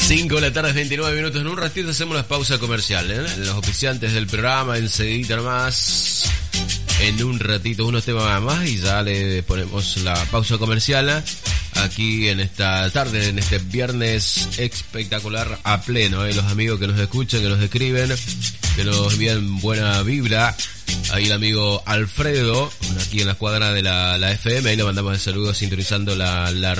5 de la tarde, 29 minutos. En un ratito hacemos la pausa comercial, ¿eh? Los oficiantes del programa, enseguida nomás. En un ratito, unos temas más y ya le ponemos la pausa comercial aquí en esta tarde, en este viernes espectacular a pleno. Los amigos que nos escuchan, que nos escriben, que nos envían buena vibra. Ahí el amigo Alfredo, aquí en la escuadra de la FM, ahí le mandamos el saludo sintonizando la